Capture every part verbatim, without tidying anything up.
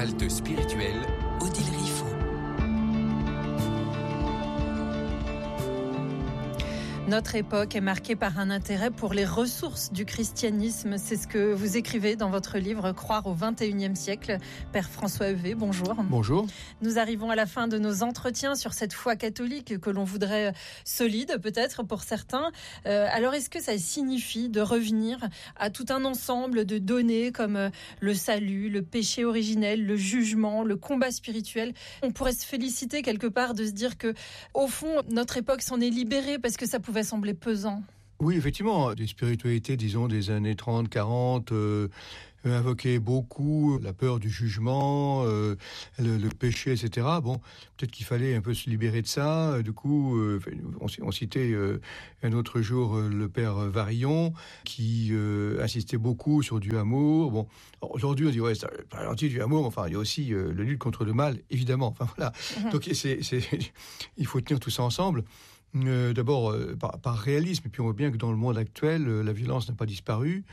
Halte spirituelle, Odile Riffaut. Notre époque est marquée par un intérêt pour les ressources du christianisme. C'est ce que vous écrivez dans votre livre « Croire au vingt et unième siècle ». Père François Heuvet, bonjour. Bonjour. Nous arrivons à la fin de nos entretiens sur cette foi catholique que l'on voudrait solide, peut-être pour certains. Euh, alors, est-ce que ça signifie de revenir à tout un ensemble de données comme le salut, le péché originel, le jugement, le combat spirituel? On pourrait se féliciter quelque part de se dire que, au fond, notre époque s'en est libérée parce que ça pouvait sembler pesant. Oui, effectivement, des spiritualités, disons, des années trente, quarante, euh, invoquaient beaucoup la peur du jugement, euh, le, le péché, et cetera. Bon, peut-être qu'il fallait un peu se libérer de ça. Du coup, euh, on, on citait euh, un autre jour euh, le père Varillon, qui euh, insistait beaucoup sur du amour. Bon, alors, aujourd'hui, on dit, ouais, c'est pas gentil du amour, mais enfin, il y a aussi euh, la lutte contre le mal, évidemment. Enfin, voilà. Mmh. Donc, c'est, c'est, il faut tenir tout ça ensemble. Euh, d'abord euh, par, par réalisme, et puis on voit bien que dans le monde actuel, euh, la violence n'a pas disparu,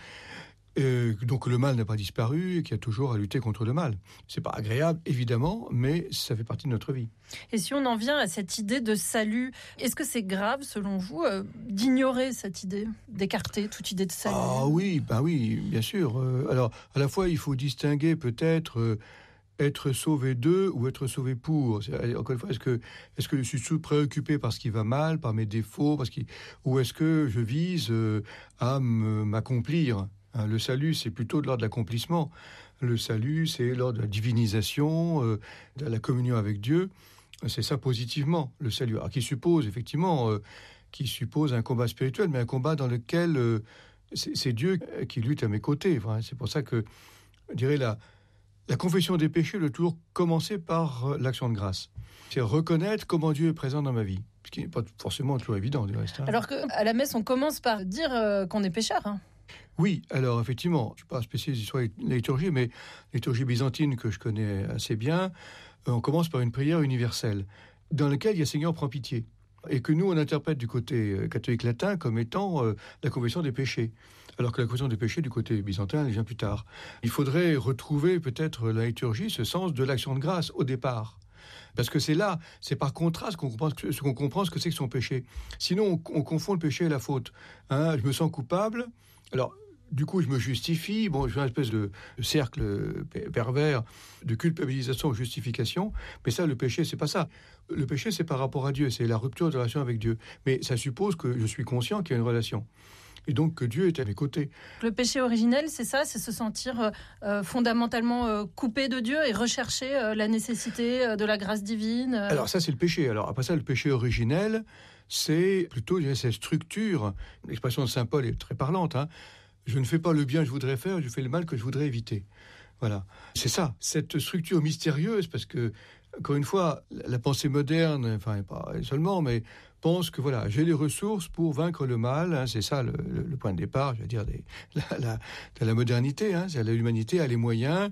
euh, donc le mal n'a pas disparu, et qu'il y a toujours à lutter contre le mal. C'est pas agréable, évidemment, mais ça fait partie de notre vie. Et si on en vient à cette idée de salut, est-ce que c'est grave, selon vous, euh, d'ignorer cette idée, d'écarter toute idée de salut? Ah oui, ben oui, bien sûr. Euh, alors, à la fois, il faut distinguer peut-être... Euh, être sauvé de ou être sauvé pour. Encore une fois, est-ce que, est-ce que je suis sous-préoccupé par ce qui va mal, par mes défauts, parce qu'il, ou est-ce que je vise euh, à me, m'accomplir? Hein, le salut, c'est plutôt de l'ordre de l'accomplissement. Le salut, c'est l'ordre de la divinisation, euh, de la communion avec Dieu. C'est ça positivement, le salut. Alors, qui suppose, effectivement, euh, qui suppose un combat spirituel, mais un combat dans lequel euh, c'est, c'est Dieu qui lutte à mes côtés. Enfin, c'est pour ça que, je dirais, la La confession des péchés doit toujours commencer par l'action de grâce. C'est reconnaître comment Dieu est présent dans ma vie. Ce qui n'est pas forcément toujours évident, du reste. Hein. Alors qu'à la messe, on commence par dire euh, qu'on est pécheur. Hein. Oui, alors effectivement, je ne suis pas spécialiste d'histoire de la liturgie, mais la liturgie byzantine que je connais assez bien, euh, on commence par une prière universelle, dans laquelle il y a Seigneur, prends pitié. Et que nous, on interprète du côté catholique latin comme étant euh, la confession des péchés. Alors que la confession des péchés, du côté byzantin, elle vient plus tard. Il faudrait retrouver peut-être la liturgie, ce sens de l'action de grâce au départ. Parce que c'est là, c'est par contraste qu'on comprend ce qu'on comprend ce que c'est que son péché. Sinon, on, on confond le péché et la faute. Hein, je me sens coupable. Alors, du coup, je me justifie. Bon, je fais une espèce de cercle pervers de culpabilisation ou justification. Mais ça, le péché, c'est pas ça. Le péché, c'est par rapport à Dieu. C'est la rupture de relation avec Dieu. Mais ça suppose que je suis conscient qu'il y a une relation. Et donc que Dieu est à mes côtés. Le péché originel, c'est ça, c'est se sentir euh, fondamentalement euh, coupé de Dieu et rechercher euh, la nécessité euh, de la grâce divine. Euh... Alors ça, c'est le péché. Alors après ça, le péché originel, c'est plutôt cette structure. L'expression de saint Paul est très parlante. Hein. Je ne fais pas le bien que je voudrais faire, je fais le mal que je voudrais éviter. Voilà, c'est ça, cette structure mystérieuse, parce que, encore une fois, la pensée moderne, enfin, pas seulement, mais pense que, voilà, j'ai les ressources pour vaincre le mal, hein, c'est ça le, le, le point de départ, je veux dire, des, la, la, de la modernité, hein, c'est l'humanité a les moyens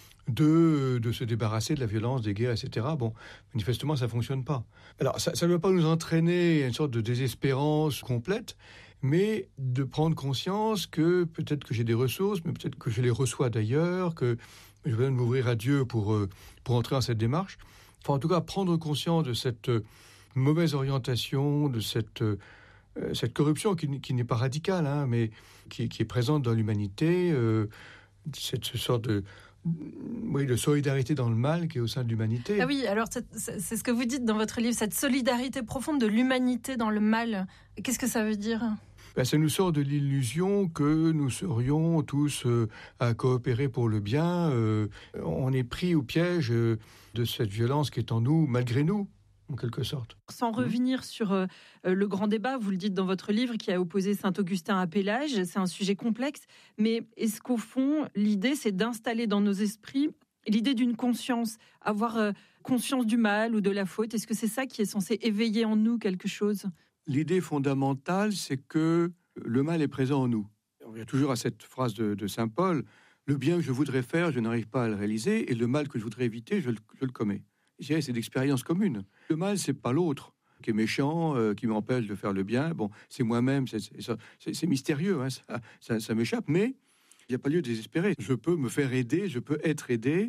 de, de se débarrasser de la violence, des guerres, et cetera. Bon, manifestement, ça fonctionne pas. Alors, ça ne doit pas nous entraîner à une sorte de désespérance complète, mais de prendre conscience que peut-être que j'ai des ressources, mais peut-être que je les reçois d'ailleurs, que je vais m'ouvrir à Dieu pour, pour entrer dans cette démarche. Enfin, en tout cas, prendre conscience de cette mauvaise orientation, de cette, euh, cette corruption qui, qui n'est pas radicale, hein, mais qui, qui est présente dans l'humanité, euh, cette sorte de... Oui, de solidarité dans le mal qui est au sein de l'humanité. Ah oui, alors c'est, c'est ce que vous dites dans votre livre, cette solidarité profonde de l'humanité dans le mal. Qu'est-ce que ça veut dire ? Ben, ça nous sort de l'illusion que nous serions tous euh, à coopérer pour le bien. Euh, on est pris au piège euh, de cette violence qui est en nous, malgré nous. En quelque sorte. Sans revenir sur euh, le grand débat, vous le dites dans votre livre, qui a opposé Saint-Augustin à Pélage, c'est un sujet complexe, mais est-ce qu'au fond, l'idée, c'est d'installer dans nos esprits l'idée d'une conscience, avoir euh, conscience du mal ou de la faute? Est-ce que c'est ça qui est censé éveiller en nous quelque chose? L'idée fondamentale, c'est que le mal est présent en nous. On revient toujours à cette phrase de, de saint Paul, « Le bien que je voudrais faire, je n'arrive pas à le réaliser, et le mal que je voudrais éviter, je le, je le commets. » Je dirais, c'est d'expérience commune. Le mal, c'est pas l'autre qui est méchant, euh, qui m'empêche de faire le bien. Bon, c'est moi-même, c'est, c'est, c'est, c'est mystérieux, hein, ça, ça, ça m'échappe, mais il n'y a pas lieu de désespérer. Je peux me faire aider, je peux être aidé.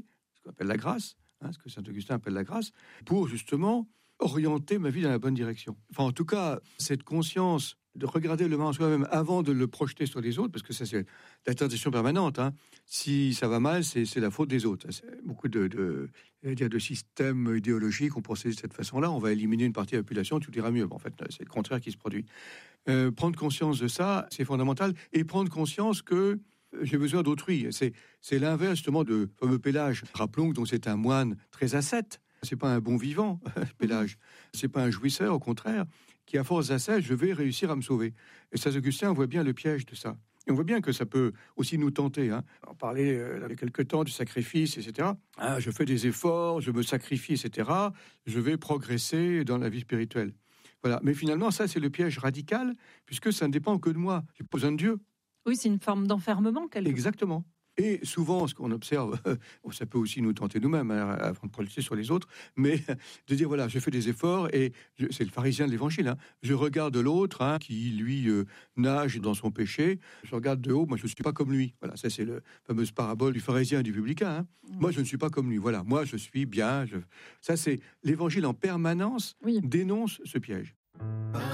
qu'on appelle la grâce, hein, ce que saint Augustin appelle la grâce, pour justement orienter ma vie dans la bonne direction. Enfin, en tout cas, cette conscience de regarder le mal en soi-même avant de le projeter sur les autres, parce que ça, c'est la tentation permanente. Hein. Si ça va mal, c'est, c'est la faute des autres. C'est beaucoup de, de, de systèmes idéologiques ont procédé de cette façon-là. On va éliminer une partie de la population, tout ira mieux. En fait, c'est le contraire qui se produit. Euh, prendre conscience de ça, c'est fondamental. Et prendre conscience que j'ai besoin d'autrui. C'est, c'est l'inverse, justement, de fameux Pélage. Rappelons que donc, c'est un moine très ascète. C'est pas un bon vivant, Pélage. C'est pas un jouisseur, au contraire, qui, à force d'ascèse, je vais réussir à me sauver. Et saint Augustin voit bien le piège de ça. Et on voit bien que ça peut aussi nous tenter. Hein. On parlait euh, il y a quelque temps du sacrifice, et cetera. Ah, je fais des efforts, je me sacrifie, et cetera. Je vais progresser dans la vie spirituelle. Voilà. Mais finalement, ça, c'est le piège radical, puisque ça ne dépend que de moi. J'ai pas besoin de Dieu. Oui, c'est une forme d'enfermement, quelque Exactement. Et souvent, ce qu'on observe, ça peut aussi nous tenter nous-mêmes, hein, avant de projeter sur les autres, mais de dire, voilà, je fais des efforts, et je, c'est le pharisien de l'Évangile, hein, je regarde l'autre, hein, qui, lui, euh, nage dans son péché, je regarde de haut, moi, je ne suis pas comme lui. Voilà, ça, c'est la fameuse parabole du pharisien et du publicain. Hein. Mmh. Moi, je ne suis pas comme lui. Voilà, moi, je suis bien. Je... Ça, c'est l'Évangile en permanence, oui. Dénonce ce piège.